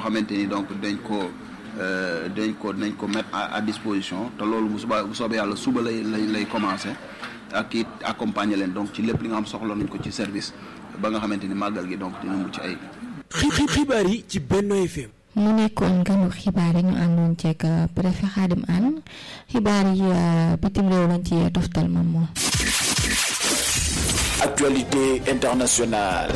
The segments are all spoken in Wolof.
xamante ni donc dañ ko mettre à disposition te loolu bu soobee yàlla suba lay commencer ak it accompagner leen donc ci lépp li nga xam soxla nañ ko ci service ba nga xamante ni màggal gi donc dina mucc ay xibaar yi ci Benno FM. mu nekkoon ganu xibaar yi ñu àndoon ceeg préfet Khadim Anne xibaar yi bitim réew lañ ci toftal moom moom. Actualité internationale.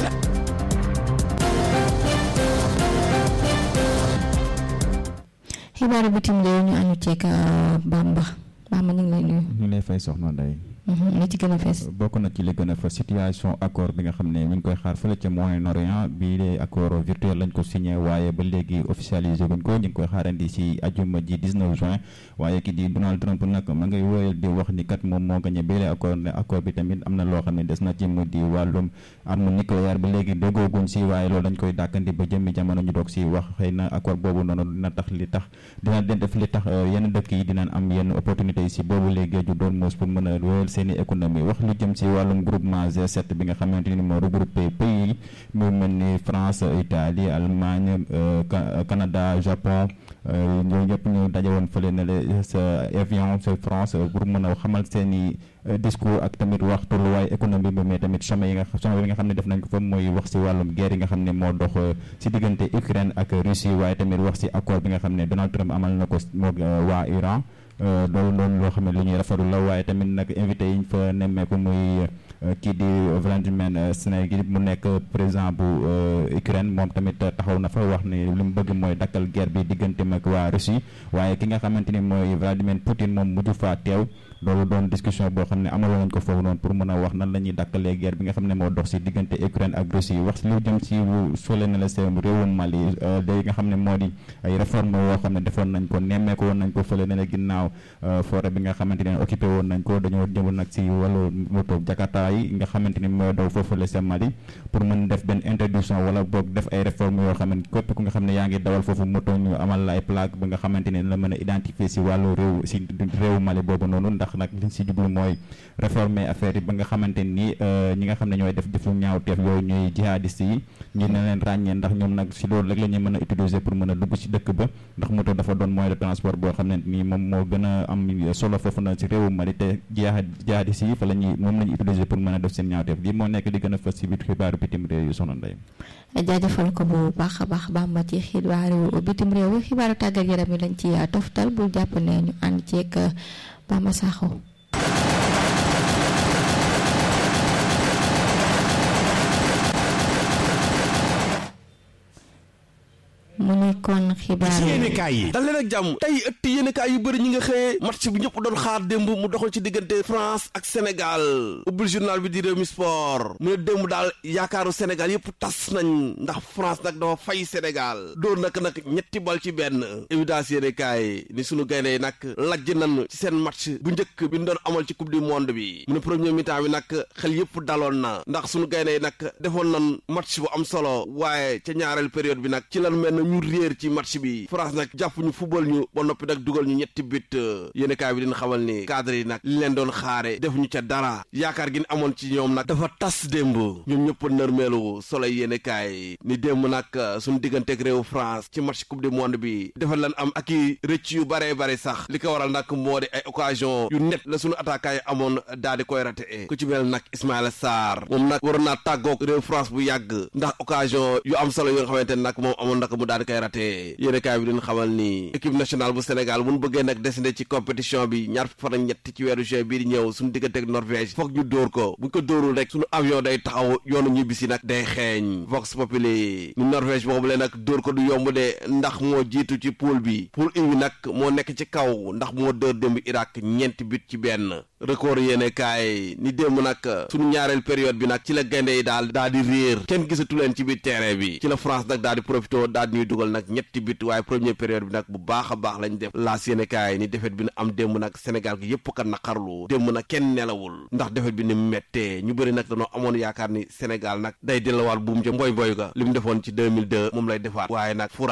xibaaru bitim réew ñu àndu ceeg Bamba ñu ngi lay nuyu. ñu lay fay soxna Ndeye. li ci gën a fees. bokk na ci li gën a fa situation accord bi nga xam ne mi ngi koy xaar fële ca Moyen-Orient bii de accord virtuel lañ ko signé waaye ba léegi officialisé guñ ko ñu ngi koy xaarandi ci ajuma ji 19 juin waaye ki di Donald Trump nag ma ngay wóyal di wax ni kat moom moo gagné bii accord ne accord bi tamit am na loo xam ne des na ci mu di wàllum arme nucléaire ba léegi déggooguñ ci waaye loolu dañ koy dàkkandi ba jëmmi jamono ñu doog ci wax xëy na accord boobu noonu dina def li tax yenn dëkk yi dinañ am yenn opportunité yi ci boobu léegi ju doon moos pour mën a wóyal seeni économie wax lu jëm ci wàllum groupement G7 bi nga xamante ni moo regroupé pays mu mel ni France Italie Allemagne Canada Japon ñoo ñëpp ñu daje woon fële ne la sa avion sa France pour mën a xamal seeni discours ak tamit wax tolluwaay économie bi mais tamit sommet bi nga xam ne def nañ ko fa mooy wax ci wàllum guerre yi nga xam ne moo dox ci diggante Ukraine ak Russie waaye tamit wax ci accord bi nga xam ne Donald Trump amal na ko moog waa Iran loolu doon loo xam ne lu ñuy rafetlu la waaye tamit nag invité yi ñu fa nemmeeku muy kii di Vladimir Zelensky mu nekk président bu Ukraine moom tamit taxaw na fa wax ni li mu bëgg mooy dakkal guerre bi digganteem ak waa Russie waaye ki nga xamante ni mooy Vladimir Poutine moom mujj faa teew loolu doon discussion boo xam ne amaloon nañ ko foofu noonu pour mën a wax nan la ñuy dakkalee guerre bi nga xam ne moo dox ci diggante Ukraine ak Russie wax lu jëm ci sole na la seen réewum Mali léegi nga xam ne moo di ay réforme yoo xam ne defoon nañ ko nemmeeku woon nañ ko fële ne la ginnaaw forêt bi nga xamante ne occupé woon nañ ko dañoo jëm nag ci wàllu moto Jakarta yi nga xamante ni mooy daw foofule sa Mali pour mën def benn introduction wala boog def ay réforme yoo xam ne képp ku nga xam ne yaa ngi dawal foofu moto ñu amal la ay plaque ba nga xamante ne la mën a identifier ci wàllu réewu Mali boobu noonu ndax nag liñ ci jublu mooy réformer affaire yi ba nga xamante ni ñi nga xam ne ñooy def defu ñaawteef yooyu ñuy jihadiste yi ñu ne leen ràññee ndax ñoom nag ci loolu rek la ñuy mën a utiliser pour mën a dugg ci dëkk ba ndax moto dafa doon moyen de transport boo xam ne nii moom moo gën a am solo foofu na ci réewu Mali te jihadiste yi fa la ñuy moom la ñuy utiliser pour mën a def seen ñaawteef lii moo nekk di gën a fës ci biir xibaaru bitim réew yu Soxna Ndeye. jaajëfal ko bu baax a baax Bamba ci xibaaru bitim réew xibaaru tàggat yaram yi lañ ci toftal bu jàpp ne ñu ànd ceeg Bamba Sakho. mu nekkoon xibaar yéenekaay yi dal leen ak jàmm tey ëtt yéenekaay yu bëri ñi nga xëyee match bi ñëpp doon xaar démb mu doxal ci diggante France ak Sénégal ubbil journal bi di Rewmi Sport mu ne démb daal yaakaaru Sénégal yëpp tas nañ ndax France nag dafa fay Sénégal dóor nag ñetti bal ci benn évidence yéenekaay ni sunu gaynde yi nag lajj nañ ci seen match bu njëkk bi ñu doon amal ci coupe du monde bi mu ne premier mi-temps bi nag xel yëpp daloon na ndax sunu gaynde yi nag defoon nañ match bu am solo waaye ca ñaareel période bi nag ci lan mel ñu réer ci match bi France nag jàpp ñu football ñu ba noppi nag dugal ñu ñetti but yéenekaay bi dina xamal ni cadre yi nag li leen doon xaare def ñu ca dara yaakaar gi ñu amoon ci ñoom nag dafa tas démb ñoom ñëpp nërmeelu Soleil yéenekaay ni démb nag suñu digganteeg réewu France ci match coupe du monde bi dafa lan am ak i rëcc yu bare sax li ko waral nag moo di ay occasion yu net la suñu attaquant yi amoon daal di koy raté ku ci mel nag Ismaïla Sarr moom nag waroon naa tàggoog réewu France bu yàgg ndax occasion yu am solo yoo nga xamante ne nag moom amoon nag mu daal di koy raté yéenekaay bi dina xamal ni équipe nationale bu Sénégal bu ñu bëggee nag descendre ci compétition bi ñaar fan ak ñett ci weeru juin bii di ñëw suñu diggante ak Norvège foog ñu dóor ko buñ ko dóorul rek suñu avion day taxaw yoonu ñibbisi nag day xeeñ Vox Populi ni Norvège boobu lee nag dóor ko du yomb de ndax moo jiitu ci poule bi poule I bi nag moo nekk ci kaw ndax moo dóor démb Irak ñeenti but ci benn record yéenekaay ni démb nag suñu ñaareel période bi nag ci la gaynde yi daal di réer kenn gisatu leen ci biir terrain bi ci la France nag daal di profité daal di ñuy dugal nag ñetti but waaye première période bi nag bu baax a baax lañ def laas yéenekaay ni defet bi na am démb nag Sénégal gi yëpp ka naqarlu démb nag kenn nelawul ndax defet bi ni mettee ñu bëri nag dañoo amoon yaakaar ni Sénégal nag day delluwaat buum ca mboy ga li mu defoon ci 2002 moom lay defaat waaye nag furaas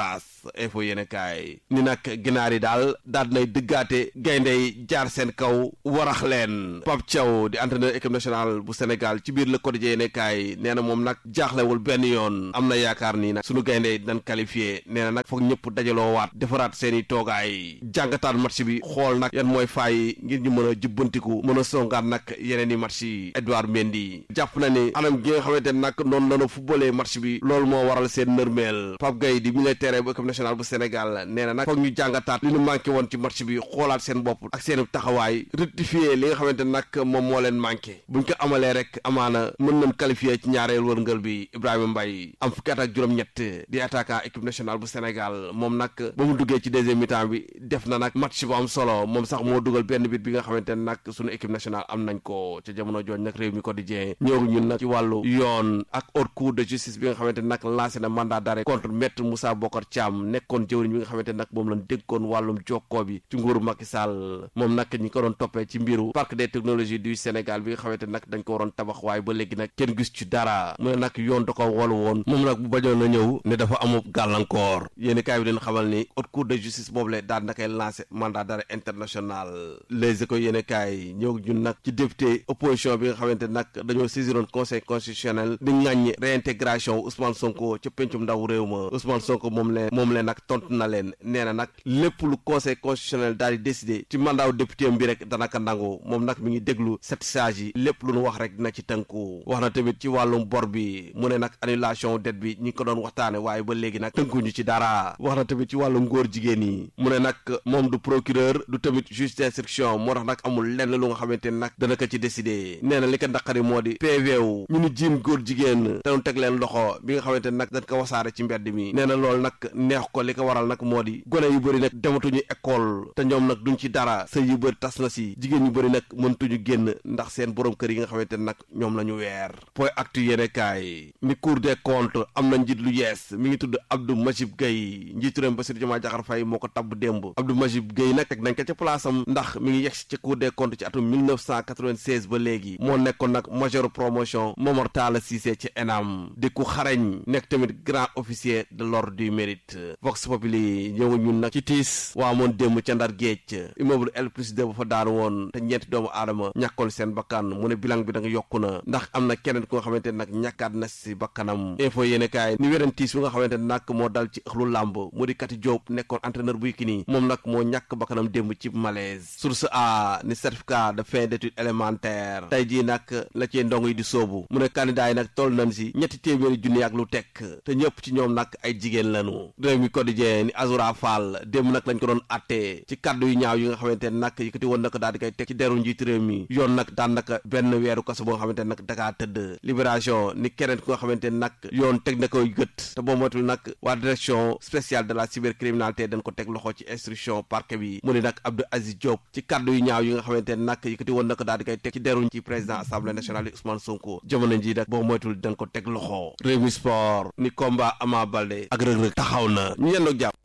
info yéene kaay ni nag ginaar yi daal nay dëggaate gaynde yi jaar seen kaw warax leen. Pape Thiaw di entraîneur équipe nationale bu Sénégal ci biir Le Quotidien yéene kaay nee na moom nag jaaxlewul benn yoon am na yaakaar nii nag sunu gaynde yi dañ qualifié nee na nag foog ñëpp dajaloo waat defaraat seeni toogaay jàngataat match bi xool nag yan mooy faay ngir ñu mën a jubbantiku mën a songaat nag yeneen i match yi. Edouard Mendy jàpp na ni anam gi nga xamante ne nag noonu lañu footballé match bi loolu moo waral seen nërmeel. Pape Gueye di militaire bu équipe nationale bu Sénégal nee na nag foog ñu jàngataat li ñu manqué woon ci match bi xoolaat seen bopp ak seen taxawaay rectifier li nga xamante ne nag moom moo leen manqué buñ ko amalee rek amaana mën nañ qualifier ci ñaareel wërngël bi. Ibrahima Mbaye am fukki at ak juróom-ñett di attaquant équipe nationale bu Sénégal moom nag ba mu duggee ci deuxième mi-temps bi def na nag match bu am solo moom sax moo dugal benn bit bi nga xamante ne nag sunu équipe nationale am nañ ko ca jamono jooju nag réew mi quotidien ñëw ñun nag ci wàllu yoon ak haute cour de justice bi nga xamante ne nag lancé na mandat d'arrêt contre maître Moussa Bokar Thiam nekkoon jëwriñ bi nga xamante ne nag moom lañ déggoon wàllum jokkoo bi ci nguuru Macky Sall moom nag ñi ko doon toppee ci mbiru parc des technologies du Sénégal bi nga xamante ne nag dañ ko waroon tabax waaye ba léegi nag kenn gis ci dara mu ne nag yoon da ko wolu woon moom nag bu bañoon na ñëw ne dafa amub gàllankoor yéeni kaay bi dañ xamal ni haute cour de justice boobu le daal na koy lancé mandat d'arrêt international Les Échos yéeni kaay ñëw ñun nag ci député opposition bi nga xamante ne nag dañoo saisiroon conseil constitutionnel di ŋàññi réintégration Ousmane Sonko ca pencum ndaw réew ma Ousmane Sonko moom leen nag tontu na leen nee na nag lépp lu conseil constitutionnel daal di décider ci mandat député bi rek dana ko nangu moom nag mi ngi déglu 7 sages yi lépp lu nu wax rek dina ci tënku wax na tamit ci wàllum bor bi mu ne nag annulation dette bi ñi ko doon waxtaane waaye ba léegi nag tënkuñu ci dara wax na tamit ci wàllum góor jigéen yi mu ne nag moom du procureur du tamit juge d'instruction moo tax nag amul lenn lu nga xamante ne nag dana ko ci décider nee na li ko naqari moo di PV wu ñu ni jiin góor jigéen te doon teg leen loxo bi nga xamante ne nag dañ ko wasaare ci mbedd mi nee na loolu nag neex ko li ko waral nag moo di gone yu bëri nag dematuñu école te ñoom nag duñ ci dara sëy yu bëri tas na si jigéen yu bëri nag mëntuñu génn ndax seen borom kër yi nga xamante ne nag ñoom la ñu weer point actu yéene kaay mi cour des comptes am na njiit lu yees mi ngi tudd Abdou Majib Gueye njiitu réew Bassirou Diomaye Diakhar Faye moo ko tabb démb Abdou Majib Gueye nag teg nañ ko ca place am ndax mi ngi yegsi ci cour des comptes ci atum 1996 ba léegi moo nekkoon nag major promotion Momar Talla Cissé ci ENAM di ku xarañ nekk tamit grand officier de l'ordre du mérite Vox Populi ñëw ñun nag ci tiis waa moon démb ca Ndar géej immeuble L+2 ba fa daanu woon te ñeenti doomu aadama ñàkkoon seen bakkan mu ne bilan bi da nga yokku na ndax am na keneen ku nga xamante ne nag ñàkkaat na si bakkanam info yéene kaay ni wéran tiis bi nga xamante ne nag moo dal ci ëxlu làmb mu di Kati Diop nekkoon entraîneur bu Yékini moom nag moo ñàkk bakkanam démb ci malaise source a ni certificat de fin d'études élémentaires tey jii nag la cee ndongo yi di soobu mu ne candidat yi nag toll nañ si 300 junni ak lu tekk te ñëpp ci ñoom nag ay jigéen lañu réew mi quotidien ni Azoura Fall démb nag lañ ko doon attee ci kaddu yu ñaaw yi nga xamante ne nag yëkkati woon na ko daal di koy teg ci deru njiitu réew mi yoon nag daan naka benn weeru kaso boo nga xamante ne nag dakaa tëdd libération ni keneen ku nga xamante ne nag yoon teg na koy gët te boo moytul nag waa direction spéciale de la cybercriminalité dañ ko teg loxo ci instruction parquet bi mu ne nag Abdou Aziz Diop ci kaddu yu ñaaw yi nga xamante ne nag yëkkati woon na ko daal di koy teg ci deru ci président assemblée nationale yi Ousmane Sonko jamono ji nag boo moytul dañ ko teg loxo réew mi sport ni combat Ama Baldé ak Reug Reug taxaw na ñu yendoog jàpp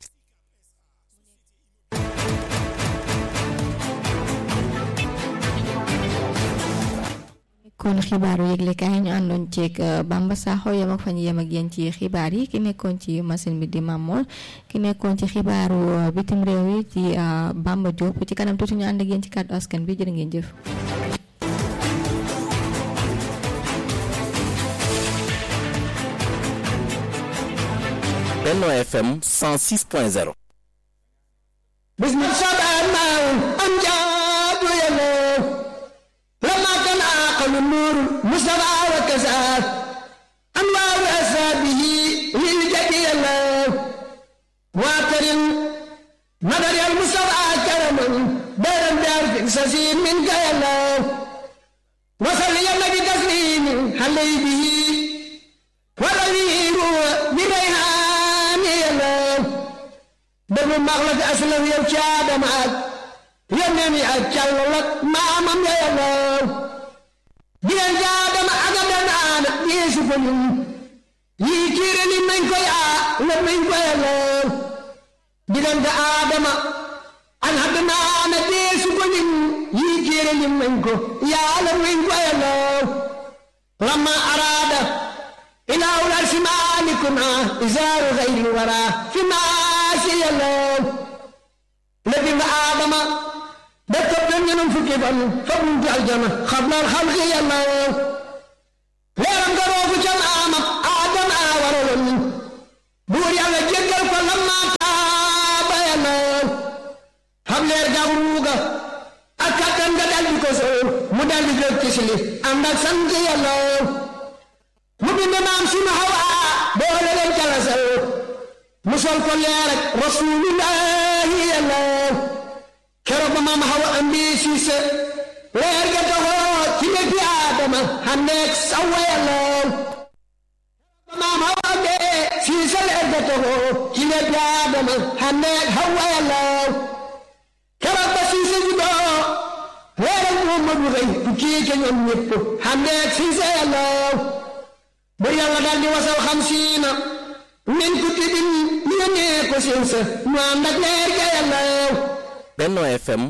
kon xibaaru yëglekaay ñu àndoon ceeg Bamba Sakho yem ak fa ñu yem ak yéen ci xibaar yi ki nekkoon ci machine bi di Mamol ki nekkoon ci xibaaru bitim réew yi ci Bamba Diop ci kanam tuuti ñu ànd ak yéen ci kàddu askan bi jërë ngeen jëf. Benno FM 106.0. النور مصطفى وكساد أنوار أسابه للجدي الله واكرم مدر المصطفى كرما دار دار في سسير منك يا الله وصل يا النبي تسليم علي به وليه بريحان يا الله دم مغلق أسلم يا شاد معك يا نمي أجل لك ما من يا الله digan jaadama agadanaana yeesu ko ñun yii kiire li nañ ko yaa la nañ ko yàllaw digante aadama an haddanaana yeesu ko ñun yii kiire li nañ ko yaa la nañ ko yàllaw lamma araada ilaawul arsi maalikuna isaaru xayri wara fi maa si yàllaw la bind aadama def ko benn ñeneen fukki fan fa buntu aljana xablal xalqi yàllaw leeram nga roofu can aamam aadama waraloon buur yàlla jéggal ko lamma taaba yàllaw xam leer gab ruuga ak kattan nga daldi ko soow mu daldi jóg ci sili ànd ak sant yàllaw mu bind maam sunu Hawa boole leen jalasal mu sol ko leer ak rasuulullaahi yàllaw keroog ba maam Hawa ambi siise leer ga doxoo ci nekki Aadama xandeek Sawa yàllaw ba maam Hawa ambi siise leer ga doxoo ci nekki Aadama xandeek Hawa yàllaw keroog ba siise juddoo leer ak Muhammadu rëy bu kii ca ñoom ñëpp xandeek siise yàllaw bur yàlla daal di wasal xamsiina min kutubin ñu yónnee ko seen sa ñu ànd ak leer ga yàllaw Benno FM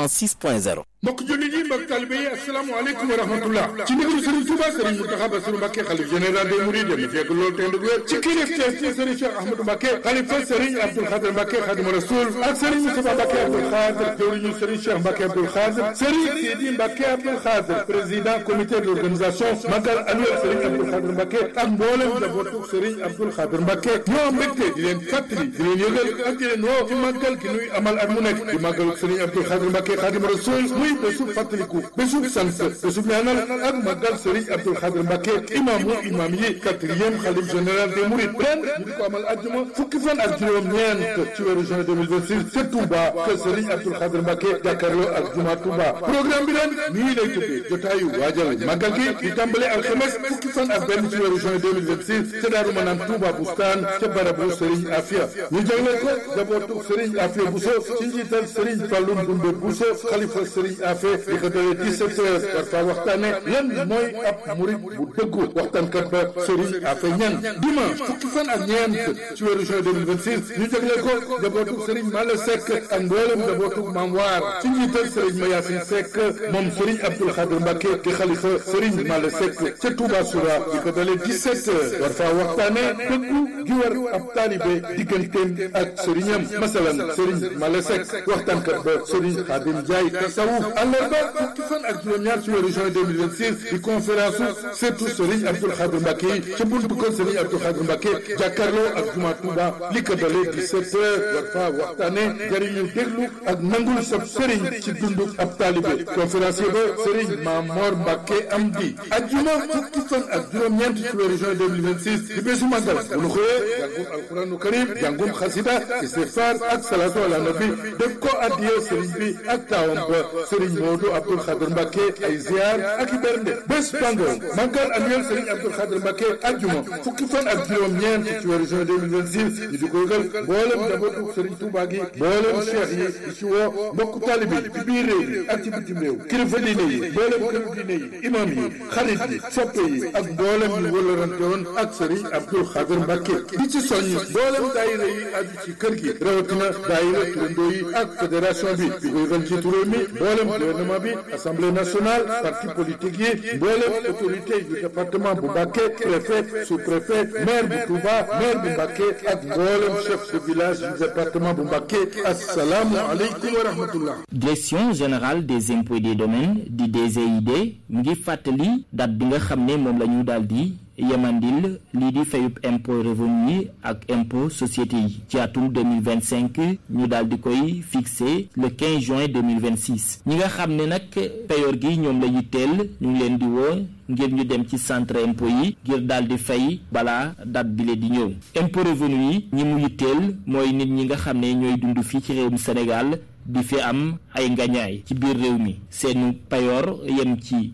106.0 mbokk jullit yi mbokk taalibe yi asalaamaaleykum wa rahmatullah ci ndigalu Serigne Touba Serigne Mountakha Bassirou Mbacké xalif général des mourides yéen fekk loolu tey ndëgwéer ci kilifteef ci Serigne Cheikh Ahmadou Mbacké xalifa Serigne Abdoul Khadr Mbacké Khadimu Rasoul ak Serigne Moustapha Mbacké Abdoul Khadr jawriñu Serigne Cheikh Mbacké Abdoul Khadr Serigne Sidi Mbacké Abdoul Khadr président comité d'organisation magal annuel Serigne Abdoul Khadr Mbacké ak mboolem njabootu Serigne Abdoul Khadr Mbacké ñoo mbégte di leen fàttali di leen yëgal ak di leen woo ci màggal gi nuy amal at mu nekk di màggal Serigne Abdoul Khadr Mbacké Khadimu Rasoul muy bésub fàttaliku bésub sant bésub ñaanal ak màggal Serigne Abdoul Khadr Mbacké imam yi 4e xalif général des mourides ren ñu di ko amal àjjuma fukki fan ak juróom-ñeent ci weeru juin 2026 ca Touba kër Serigne Abdoul Khadr Mbacké jàkkaarloo ak juma Touba programme bi ren nii lay tuddee jotaayu waajal màggal gi di tàmbale alxames fukki fan ak benn ci weeru juin 2026 ca Daaru Manaan Touba Bustaan ca barabu Serigne Afia ñu jagleel ko jabootu Serigne Afia Bousso ci njiital Serigne Fallou Ndoumbe Bousso xalifa Serigne Afia di ko dalee 17 heures war faa waxtaane lan mooy ab murid bu dëggu waxtaankat ba Serigne Afia Niang dimanche fukki fan ak ñeent ci weeru juin 2026 ñu jagleel ko jabootu Serigne Mala Seck ak mboolem jabootu Maam Waar ci njiital Serigne Mayasin Seck moom Serigne Abdoul Khadr Mbacké di xalifa Serigne Mala Seck ca Touba Soura di ko dalee 17 heures war faa waxtaane dëggu gi war ab taalibe digganteem ak Serignam masalan Serigne Mala Seck waxtaankat ba Serigne Khadim Ndiaye tasawuf àllarba fukki fan ak juróom-ñaar ci weeru juin 2026 di conférence surtout Serigne Abdoul Khadr Mbacké ca buntu kër Serigne Abdoul Khadr Mbacké jàkkaarloo ak juma Touba li ko dalee 17 heures war faa waxtaane jariñu déglu ak nangul sab Serigne ci dundu ab taalibe conférencier ba Serigne Mamor Mbacké Amdi ajjuma fukki fan ak juróom-ñeent ci weeru juin 2026 di bésu màggal bu nu xëyee jàngum alquranu karim jàngum xasida istighfar ak salatu ala nabi def ko addiye Serigne bi ak taawam ba Serigne Modou Abdoul Khadr Mbacké ay ziar ak i bernde bés bango màggal annuel Serigne Abdoul Khadr Mbacké ajjuma fukki fan ak juróom-ñeent ci weeru juin 2026 ñu di ko yëgal mboolem njabootu Serigne Touba gi mboolem cheikh yi di ci woo mbokku taalibe yi ci biir réew yi ak ci bitim réew kilifa diine yi mboolem këru diine yi imam yi xarit yi soppe yi ak mboolem ñu wëllarante woon ak Serigne Abdoul Khadr Mbacké di ci soññ mboolem daayira yi aju ci kër gi rawatina daayira turandoo yi ak fédération bi di ko yëgal ci réew mi mboolem gouvernement bi assemblée nationale parti politique yi mboolem autorité yu département bu Mbacké préfet sous-préfet maire bu Touba maire bu Mbacké ak mboolem chef de village du département bu Mbacké assalaamu aleykum wa rahmatullah. Direction générale des impôts et des domaines di DGID mu ngi fàttali date bi nga xam ne moom la ñu daal di yemandil lii di fayub impôt revenu yi ak impôt société yi ci atum 2025 ñu daal di koy fixé le 15 juin 2026 ñi nga xam ne nag payoor gi ñoom la yitteel ñu ngi leen di woo ngir ñu dem ci centre impôt yi ngir daal di fay balaa date bi le di ñëw impôt revenu yi ñi mu yitteel mooy nit ñi nga xam ne ñooy dund fii ci réewum Sénégal di fi am ay ngañaay ci biir réew mi seenu payoor yem ci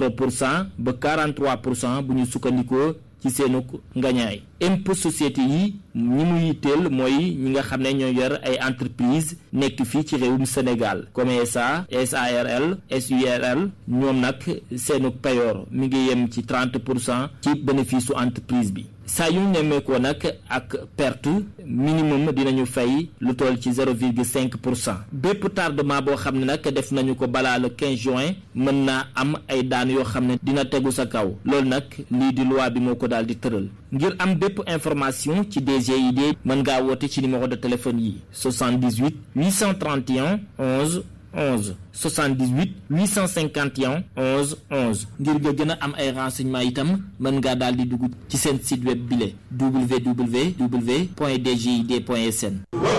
0% ba 43% bu ñu sukkandikoo ci seenu ngañaay impôt société yi ñi mu yitteel mooy ñi nga xam ne ñoo yor ay entreprise nekk fii ci réewum Sénégal comme SA SARL SURL ñoom nag seenu payoor mi ngi yem ci 30% ci bénéfice su entreprise bi saa yu nemmeekoo nag ak perte minimum dinañu fay lu toll ci 0,5%. bépp tardement boo xam ne nag def nañu ko balaa le 15 juin mën naa am ay daan yoo xam ne dina tegu sa kaw loolu nag lii di loi bi moo ko daal di tëral. ngir am bépp information ci DGID mën ngaa woote ci numéro de téléphone yi 78 831 11 11 78 851 11 11 ngir nga gën a am ay renseignements itam mën ngaa daal di dugg ci seen site web bile www.dgid.sn.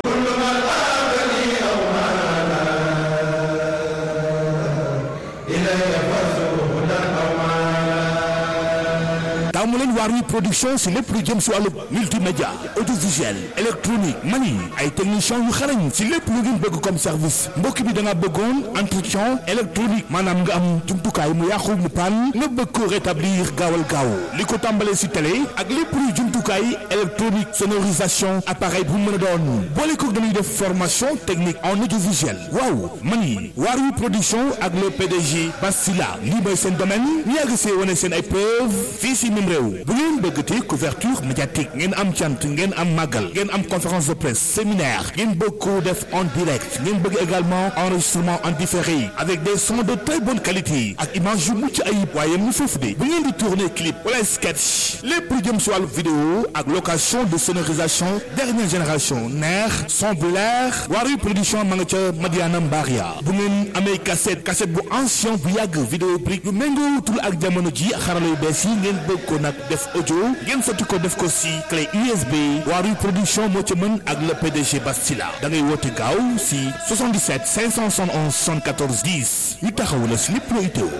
taamu leen Waarwi production si lépp lu jëm si wàllu multimédia audiovisuel électronique mani ay techniciens yu xarañ si lépp lu ngeen bëgg comme service mbokk bi da nga bëggoon entretien électronique maanaam nga am jumtukaay mu yàqu mu panne nga bëgg ko rétablir gaawal gaaw li ko tàmbalee si télé ak lépp luy jumtukaay électronique sonorisation appareil bu mën a doon boole ko dañuy def formation technique en audiovisuel waaw mani Waarwi production ak le PDG Bastila lii mooy seen domaine ñu yàgg see wane seen ay preuve fii si même réew bu ngeen bëggatee couverture médiatique ngeen am cant ngeen am màggal ngeen am conférence de presse séminaire ngeen bëgg ko def en direct ngeen bëgg également enregistrement en différé avec des sons de très bonne qualité ak image yu mucc ayib waaye mu foofu de bu ngeen di tourner clip wala sketch lépp lu jëm si wàllu vidéo ak location de sonorisation dernière génération neex son bu leer Waarwi production ma nga ca Madiana Mbaria bu ngeen amee cassette bu ancien bu yàgg vidéo brique yu méngootul ak jamono ji xarala yu bees yi ngeen bëgg ko nag def audio ngeen sotti ko def ko si clé USB Waarwi production moo ci mën ak le PDG Bastila da ngay woote gaaw si 77 571 74 10 ñu taxaw la si lépp loo itoo